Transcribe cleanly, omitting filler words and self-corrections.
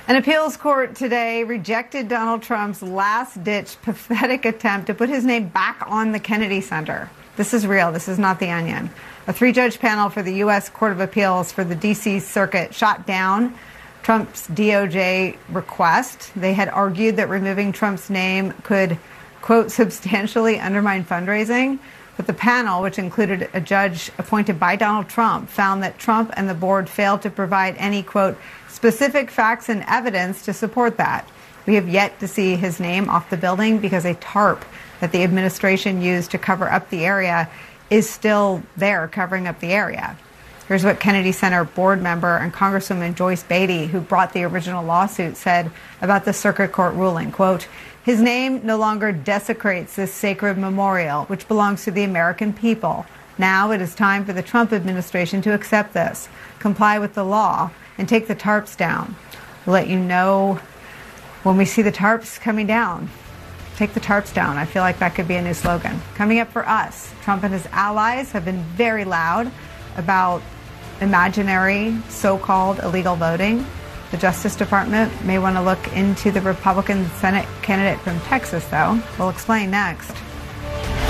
An appeals court today rejected Donald Trump's last-ditch pathetic attempt to put his name back on the Kennedy Center. This is real. This is not The Onion. A three-judge panel for the U.S. Court of Appeals for the D.C. Circuit shot down Trump's DOJ request. They had argued that removing Trump's name could, quote, substantially undermine fundraising. But the panel, which included a judge appointed by Donald Trump, found that Trump and the board failed to provide any, quote, specific facts and evidence to support that. We have yet to see his name off the building because a tarp that the administration used to cover up the area is still there covering up the area. Here's what Kennedy Center board member and Congresswoman Joyce Beatty, who brought the original lawsuit, said about the circuit court ruling, quote, his name no longer desecrates this sacred memorial, which belongs to the American people. Now it is time for the Trump administration to accept this, comply with the law, and take the tarps down. We'll let you know when we see the tarps coming down. Take the tarps down. I feel like that could be a new slogan. Coming up for us, Trump and his allies have been very loud about imaginary so-called illegal voting. The Justice Department may want to look into the Republican Senate candidate from Texas, though. We'll explain next.